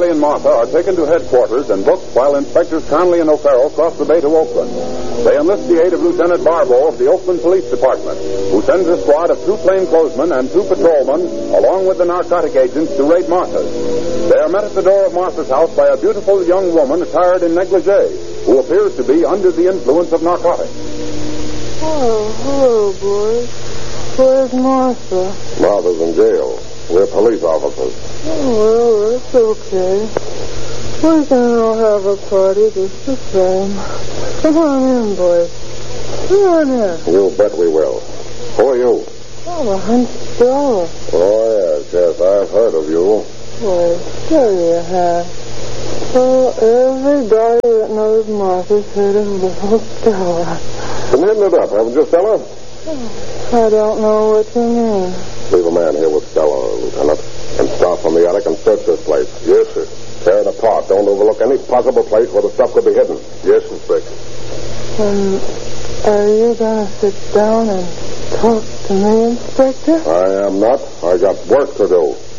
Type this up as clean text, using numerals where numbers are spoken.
Charlie and Martha are taken to headquarters and booked while Inspectors Conley and O'Farrell cross the bay to Oakland. They enlist the aid of Lieutenant Barbeau of the Oakland Police Department, who sends a squad of 2 plainclothesmen and 2 patrolmen, along with the narcotic agents, to raid Martha's. They are met at the door of Martha's house by a beautiful young woman attired in negligee, who appears to be under the influence of narcotics. Oh, hello, boys. Where's Martha? Martha's in jail. We're police officers. Oh, well, that's okay. We can all have a party just the same. Come on in, boys. Come on in. You bet we will. Who are you? Oh, I'm Stella. Oh, yes, I've heard of you. Boy, sure you have. Oh, everybody that knows Martha's heard of little Stella. Been hitting it up, haven't you, Stella? I don't know what you mean. Leave a man here with Stella, Lieutenant, and start from the attic and search this place. Yes, sir. Tear it apart. Don't overlook any possible place where the stuff could be hidden. Yes, Inspector. Are you going to sit down and talk to me, Inspector? I am not. I got work to do.